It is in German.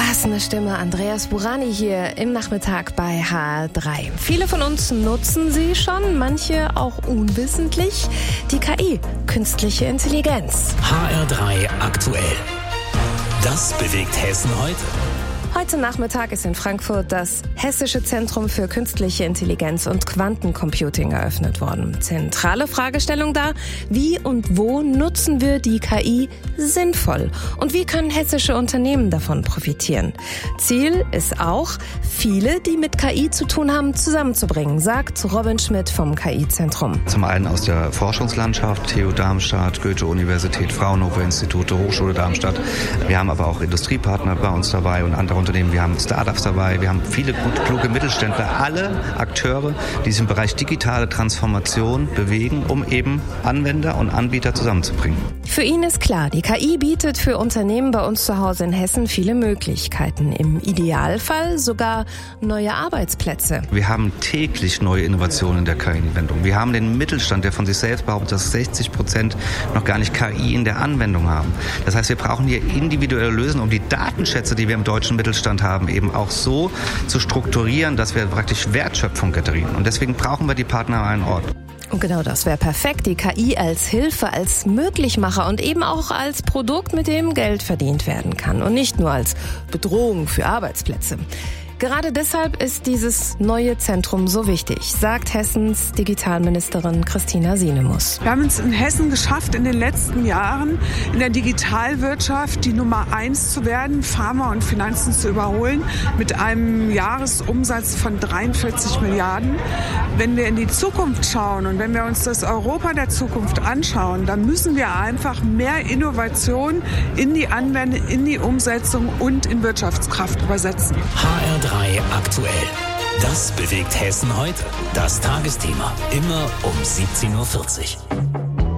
Passende Stimme, Andreas Burani hier im Nachmittag bei HR3. Viele von uns nutzen sie schon, manche auch unwissentlich. Die KI, künstliche Intelligenz. HR3 aktuell. Das bewegt Hessen heute. Heute Nachmittag ist in Frankfurt das Hessische Zentrum für Künstliche Intelligenz und Quantencomputing eröffnet worden. Zentrale Fragestellung da: Wie und wo nutzen wir die KI sinnvoll? Und wie können hessische Unternehmen davon profitieren? Ziel ist auch, viele, die mit KI zu tun haben, zusammenzubringen, sagt Robin Schmidt vom KI-Zentrum. Zum einen aus der Forschungslandschaft, TU Darmstadt, Goethe-Universität, Fraunhofer-Institute, Hochschule Darmstadt. Wir haben aber auch Industriepartner bei uns dabei und andere Unternehmen. Wir haben Startups dabei, wir haben viele gut kluge Mittelständler, alle Akteure, die sich im Bereich digitale Transformation bewegen, um eben Anwender und Anbieter zusammenzubringen. Für ihn ist klar, die KI bietet für Unternehmen bei uns zu Hause in Hessen viele Möglichkeiten. Im Idealfall sogar neue Arbeitsplätze. Wir haben täglich neue Innovationen in der KI-Anwendung. Wir haben den Mittelstand, der von sich selbst behauptet, dass 60% noch gar nicht KI in der Anwendung haben. Das heißt, wir brauchen hier individuelle Lösungen, um die Datenschätze, die wir im deutschen Mittelstand haben, eben auch so zu strukturieren, dass wir praktisch Wertschöpfung generieren. Und deswegen brauchen wir die Partner an einem Ort. Und genau das wäre perfekt, die KI als Hilfe, als Möglichmacher und eben auch als Produkt, mit dem Geld verdient werden kann und nicht nur als Bedrohung für Arbeitsplätze. Gerade deshalb ist dieses neue Zentrum so wichtig, sagt Hessens Digitalministerin Christina Sinemus. Wir haben es in Hessen geschafft, in den letzten Jahren in der Digitalwirtschaft die Nummer 1 zu werden, Pharma und Finanzen zu überholen, mit einem Jahresumsatz von 43 Milliarden. Wenn wir in die Zukunft schauen und wenn wir uns das Europa der Zukunft anschauen, dann müssen wir einfach mehr Innovation in die Anwendung, in die Umsetzung und in Wirtschaftskraft übersetzen. HR3 aktuell. Das bewegt Hessen heute. Das Tagesthema. Immer um 17:40 Uhr.